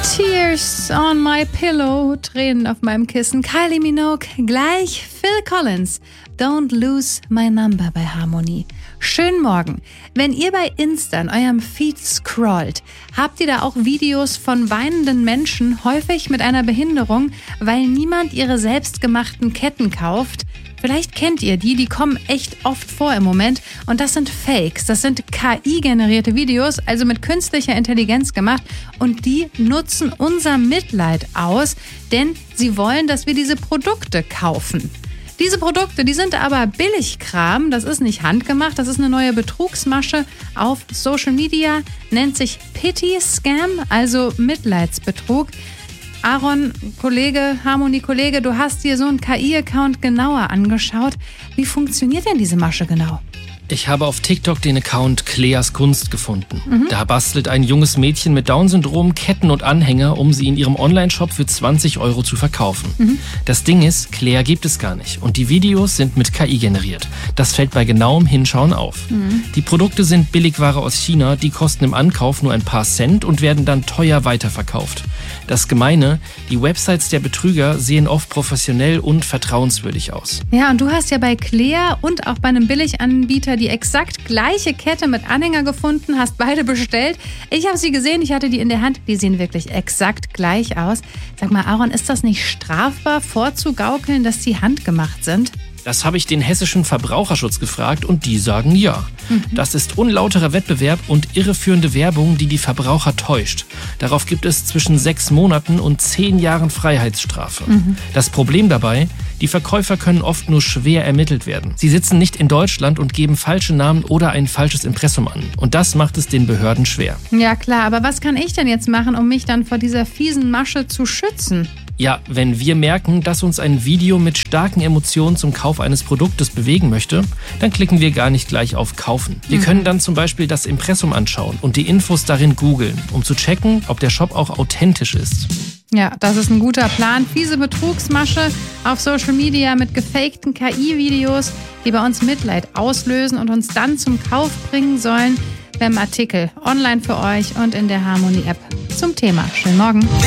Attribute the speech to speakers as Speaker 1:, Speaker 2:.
Speaker 1: Tears on my pillow, Tränen auf meinem Kissen. Kylie Minogue, gleich Phil Collins. Don't lose my number bei Harmonie. Schönen Morgen. Wenn ihr bei Insta in eurem Feed scrollt, habt ihr da auch Videos von weinenden Menschen, häufig mit einer Behinderung, weil niemand ihre selbstgemachten Ketten kauft? Vielleicht kennt ihr die kommen echt oft vor im Moment. Und das sind Fakes, das sind KI-generierte Videos, also mit künstlicher Intelligenz gemacht. Und die nutzen unser Mitleid aus, denn sie wollen, dass wir diese Produkte kaufen. Diese Produkte, die sind aber Billigkram, das ist nicht handgemacht, das ist eine neue Betrugsmasche auf Social Media, nennt sich Pity Scam, also Mitleidsbetrug. Aaron, Harmonie-Kollege, du hast dir so einen KI-Account genauer angeschaut. Wie funktioniert denn diese Masche genau?
Speaker 2: Ich habe auf TikTok den Account Cleas Kunst gefunden. Da bastelt ein junges Mädchen mit Down-Syndrom Ketten und Anhänger, um sie in ihrem Online-Shop für 20 € zu verkaufen. Das Ding ist, Clea gibt es gar nicht und die Videos sind mit KI generiert. Das fällt bei genauem Hinschauen auf. Die Produkte sind Billigware aus China, die kosten im Ankauf nur ein paar Cent und werden dann teuer weiterverkauft. Das Gemeine, die Websites der Betrüger sehen oft professionell und vertrauenswürdig aus.
Speaker 1: Ja, und du hast ja bei Clea und auch bei einem Billiganbieter die exakt gleiche Kette mit Anhänger gefunden, hast beide bestellt. Ich habe sie gesehen, ich hatte die in der Hand. Die sehen wirklich exakt gleich aus. Sag mal, Aaron, ist das nicht strafbar, vorzugaukeln, dass die handgemacht sind?
Speaker 2: Das habe ich den hessischen Verbraucherschutz gefragt und die sagen ja. Das ist unlauterer Wettbewerb und irreführende Werbung, die Verbraucher täuscht. Darauf gibt es zwischen 6 Monaten und 10 Jahren Freiheitsstrafe. Das Problem dabei, die Verkäufer können oft nur schwer ermittelt werden. Sie sitzen nicht in Deutschland und geben falsche Namen oder ein falsches Impressum an. Und das macht es den Behörden schwer.
Speaker 1: Ja klar, aber was kann ich denn jetzt machen, um mich dann vor dieser fiesen Masche zu schützen?
Speaker 2: Ja, wenn wir merken, dass uns ein Video mit starken Emotionen zum Kauf eines Produktes bewegen möchte, dann klicken wir gar nicht gleich auf Kaufen. Wir können dann zum Beispiel das Impressum anschauen und die Infos darin googeln, um zu checken, ob der Shop auch authentisch ist.
Speaker 1: Ja, das ist ein guter Plan. Fiese Betrugsmasche auf Social Media mit gefakten KI-Videos, die bei uns Mitleid auslösen und uns dann zum Kauf bringen sollen. Wir haben Artikel online für euch und in der Harmonie-App zum Thema. Schönen Morgen.